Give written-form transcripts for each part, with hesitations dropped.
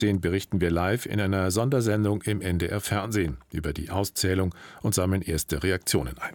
Den berichten wir live in einer Sondersendung im NDR Fernsehen über die Auszählung und sammeln erste Reaktionen ein.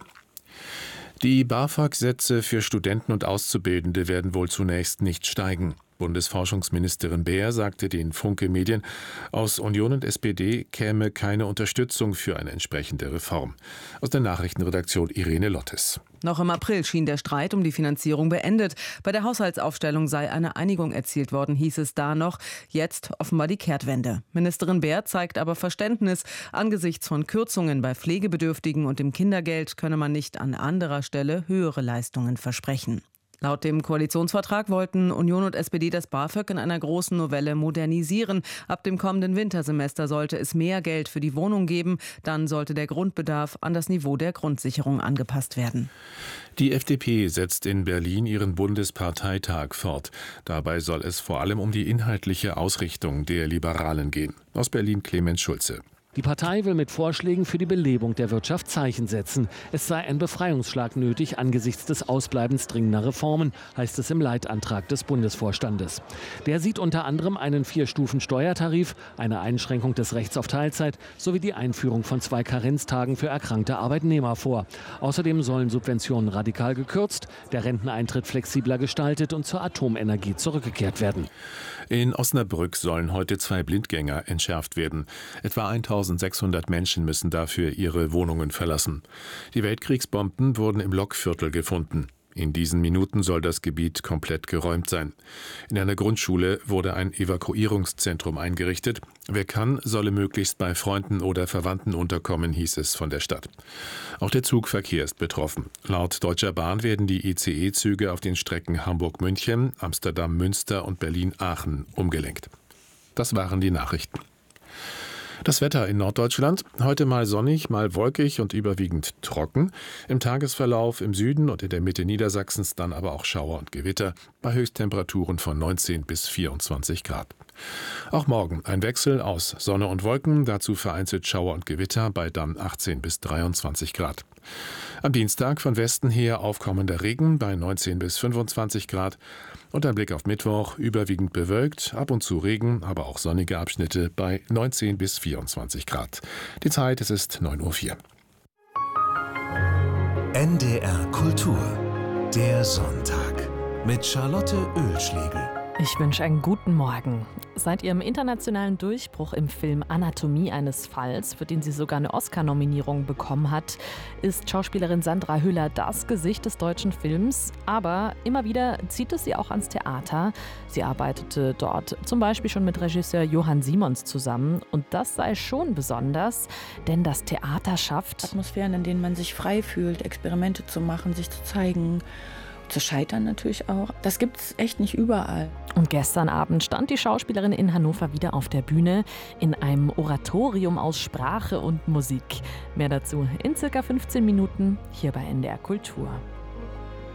Die BAföG-Sätze für Studenten und Auszubildende werden wohl zunächst nicht steigen. Bundesforschungsministerin Beer sagte den Funke Medien, aus Union und SPD käme keine Unterstützung für eine entsprechende Reform. Aus der Nachrichtenredaktion Irene Lottes. Noch im April schien der Streit um die Finanzierung beendet. Bei der Haushaltsaufstellung sei eine Einigung erzielt worden, hieß es da noch. Jetzt offenbar die Kehrtwende. Ministerin Beer zeigt aber Verständnis. Angesichts von Kürzungen bei Pflegebedürftigen und dem Kindergeld könne man nicht an anderer Stelle höhere Leistungen versprechen. Laut dem Koalitionsvertrag wollten Union und SPD das BAföG in einer großen Novelle modernisieren. Ab dem kommenden Wintersemester sollte es mehr Geld für die Wohnung geben. Dann sollte der Grundbedarf an das Niveau der Grundsicherung angepasst werden. Die FDP setzt in Berlin ihren Bundesparteitag fort. Dabei soll es vor allem um die inhaltliche Ausrichtung der Liberalen gehen. Aus Berlin Clemens Schulze. Die Partei will mit Vorschlägen für die Belebung der Wirtschaft Zeichen setzen. Es sei ein Befreiungsschlag nötig angesichts des Ausbleibens dringender Reformen, heißt es im Leitantrag des Bundesvorstandes. Der sieht unter anderem einen 4-Stufen-Steuertarif, eine Einschränkung des Rechts auf Teilzeit sowie die Einführung von 2 Karenztagen für erkrankte Arbeitnehmer vor. Außerdem sollen Subventionen radikal gekürzt, der Renteneintritt flexibler gestaltet und zur Atomenergie zurückgekehrt werden. In Osnabrück sollen heute 2 Blindgänger entschärft werden. Etwa 1600 Menschen müssen dafür ihre Wohnungen verlassen. Die Weltkriegsbomben wurden im Lokviertel gefunden. In diesen Minuten soll das Gebiet komplett geräumt sein. In einer Grundschule wurde ein Evakuierungszentrum eingerichtet. Wer kann, solle möglichst bei Freunden oder Verwandten unterkommen, hieß es von der Stadt. Auch der Zugverkehr ist betroffen. Laut Deutscher Bahn werden die ICE-Züge auf den Strecken Hamburg-München, Amsterdam-Münster und Berlin-Aachen umgelenkt. Das waren die Nachrichten. Das Wetter in Norddeutschland: heute mal sonnig, mal wolkig und überwiegend trocken. Im Tagesverlauf im Süden und in der Mitte Niedersachsens dann aber auch Schauer und Gewitter bei Höchsttemperaturen von 19 bis 24 Grad. Auch morgen ein Wechsel aus Sonne und Wolken, dazu vereinzelt Schauer und Gewitter bei dann 18 bis 23 Grad. Am Dienstag von Westen her aufkommender Regen bei 19 bis 25 Grad. Und ein Blick auf Mittwoch: überwiegend bewölkt, ab und zu Regen, aber auch sonnige Abschnitte bei 19 bis 24 Grad. Die Zeit, es ist 9:04 Uhr. NDR Kultur, der Sonntag mit Charlotte Oehlschlegel. Ich wünsche einen guten Morgen. Seit ihrem internationalen Durchbruch im Film Anatomie eines Falls, für den sie sogar eine Oscar-Nominierung bekommen hat, ist Schauspielerin Sandra Hüller das Gesicht des deutschen Films. Aber immer wieder zieht es sie auch ans Theater. Sie arbeitete dort zum Beispiel schon mit Regisseur Johann Simons zusammen. Und das sei schon besonders, denn das Theater schafft Atmosphären, in denen man sich frei fühlt, Experimente zu machen, sich zu zeigen. Zu scheitern natürlich auch. Das gibt's echt nicht überall. Und gestern Abend stand die Schauspielerin in Hannover wieder auf der Bühne in einem Oratorium aus Sprache und Musik. Mehr dazu in circa 15 Minuten hier bei NDR Kultur.